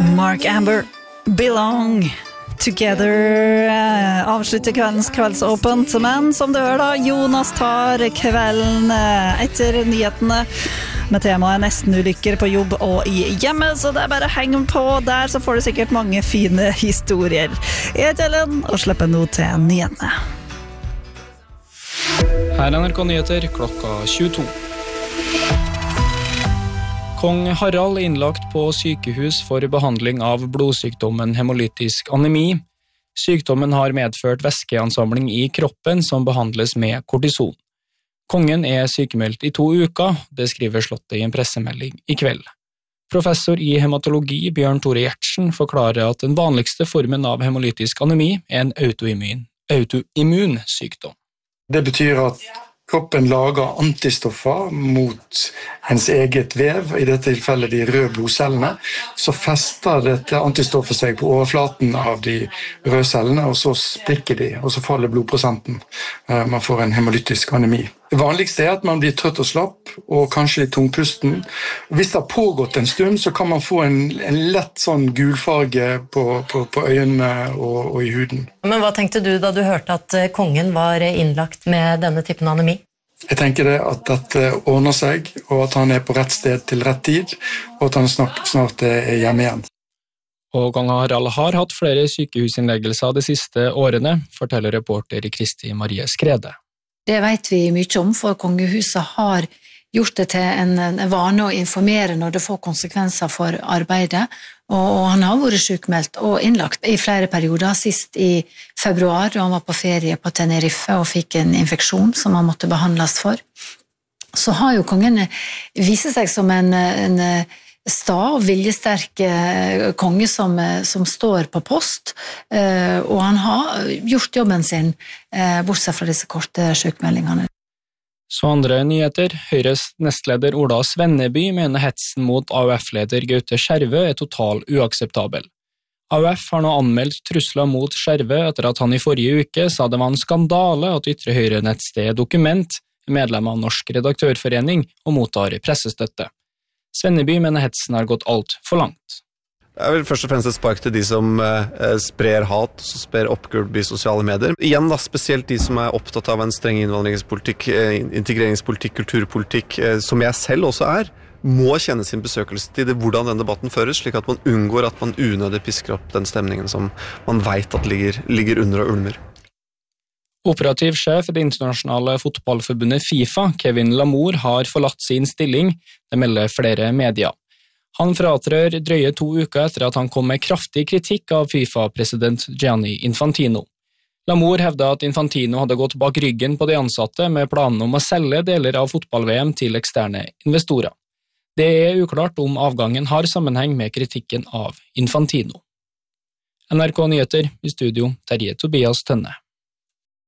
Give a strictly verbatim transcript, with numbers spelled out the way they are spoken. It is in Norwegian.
Mark Amber, Belong Together, avslutter kveldens kveldsåpent, men som du hører da, Jonas tar kvelden etter nyhetene med temaet nesten ulykker på jobb og i hjemmet, så det er bare heng på der, så får du sikkert mange fine historier. Jeg heter Ellen, og slipper nå til nyhetene. Her er N R K Nyheter klokka tjueto. Kong Harald er innlagt på sykehus for behandling av blodsykdommen hemolytisk anemi. Sykdommen har medført væskeansamling i kroppen som behandles med kortison. Kongen er sykemeldt i to uker, det skriver Slottet i en pressemelding i kveld. Professor i hematologi Bjørn Tore Gjertsen forklarer at den vanligste formen av hemolytisk anemi er en autoimmun, autoimmun sykdom. Det betyr at kroppen lager antistoffer mot ens eget vev, i dette tilfellet de røde blodcellene, så fester dette antistoffet seg på overflaten av de røde cellene, og så sprikker de, og så faller blodprosenten. Man får en hemolytisk anemi. Det vanligste er at man blir trøtt og slapp, og kanskje litt tungpusten. Hvis det har pågått en stund, så kan man få en, en lett sånn gulfarge på, på, på øynene og, og i huden. Men hva tenkte du da du hørte at kongen var innlagt med denne typen anemi? Jeg tenker det at dette ordner seg, og at han er på rett sted til rett tid, og at han snart, snart er hjemme igjen. Og kong Harald har hatt flere sykehusinnleggelser de siste årene, forteller reporter Kristi Marie Skrede. Det vet vi mye om, for kongehuset har gjort det til en, en vane å informere når det får konsekvenser for arbeidet, og, og han har vært sykmeldt og innlagt i flere perioder, sist i februar, da han var på ferie på Tenerife og fikk en infeksjon som han måtte behandles for. Så har jo kongen vist seg som en, en sta og viljesterk konge som, som står på post, og han har gjort jobben sin, bortsett fra disse korte sykmeldingene. Så andre nyheter. Høyres nestleder Ola Svenneby mener hetsen mot A U F-leder Gaute Skjervø er total uakseptabel. A U F har nå anmeldt trusler mot Skjervø etter at han i forrige uke sa det var en skandale at Ytre Høyre-nettstedet Dokument er medlem av Norsk Redaktørforening og mottar pressestøtte. Svenneby mener hetsen har gått alt for langt. Det er vel først og fremst et spark til de som eh, sprer hat, som sprer oppgulp i sosiale medier. Igjen da, spesielt de som er opptatt av en streng innvandringspolitikk, eh, integreringspolitikk, kulturpolitikk, eh, som jeg selv også er, må kjenne sin besøkelsestid i hvordan den debatten føres, slik at man unngår at man unødig pisker opp den stemningen som man vet at ligger, ligger under og ulmer. Operativ sjef i det internasjonale fotballforbundet FIFA, Kevin Lamour, har forlatt sin stilling, det melder flere medier. Han fratrør drøye to uker etter at han kom med kraftig kritikk av FIFA-president Gianni Infantino. Lamour hevdet at Infantino hadde gått bak ryggen på de ansatte med planen om å selge deler av fotball-V M til eksterne investorer. Det er uklart om avgangen har sammenheng med kritikken av Infantino. N R K Nyheter i studio, Terje Tobias Tønne.